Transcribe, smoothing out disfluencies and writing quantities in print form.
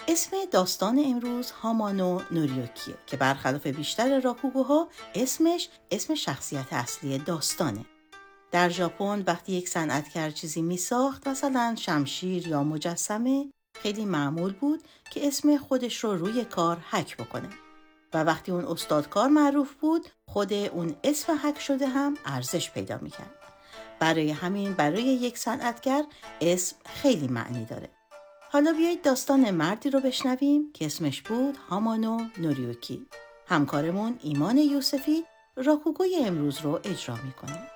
اسم داستان امروز هامانو نوریوکیه که برخلاف بیشتر راکوگوها اسم شخصیت اصلی داستانه. در ژاپن وقتی یک صنعتگر چیزی میساخت، مثلا شمشیر یا مجسمه، خیلی معمول بود که اسم خودش رو روی کار حک بکنه. و وقتی اون استادکار معروف بود، خود اون اسم حک شده هم ارزش پیدا میکرد. برای همین برای یک صنعتگر اسم خیلی معنی داره. حالا بیایید داستان مردی رو بشنویم که اسمش بود هامانو نوریوکی. همکارمون ایمان یوسفی راکوگوی امروز رو اجرا میکنه.